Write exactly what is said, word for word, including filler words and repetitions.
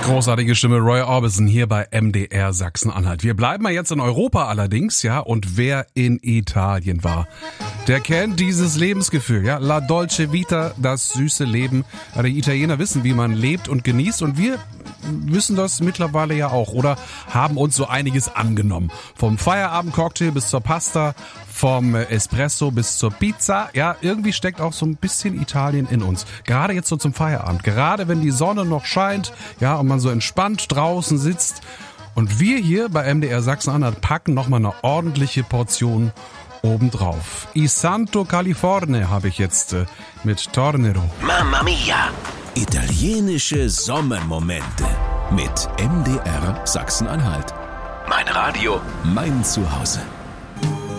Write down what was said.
Großartige Stimme, Roy Orbison hier bei M D R Sachsen-Anhalt. Wir bleiben mal jetzt in Europa allerdings, ja, und wer in Italien war, der kennt dieses Lebensgefühl, ja, La Dolce Vita, das süße Leben. Ja, die Italiener wissen, wie man lebt und genießt und wir wissen das mittlerweile ja auch oder haben uns so einiges angenommen. Vom Feierabendcocktail bis zur Pasta, vom Espresso bis zur Pizza. Ja, irgendwie steckt auch so ein bisschen Italien in uns. Gerade jetzt so zum Feierabend. Gerade wenn die Sonne noch scheint, ja, und man so entspannt draußen sitzt. Und wir hier bei M D R Sachsen-Anhalt packen nochmal eine ordentliche Portion obendrauf. I Santo Californe habe ich jetzt äh, mit Tornero. Mamma mia! Italienische Sommermomente mit M D R Sachsen-Anhalt. Mein Radio, mein Zuhause.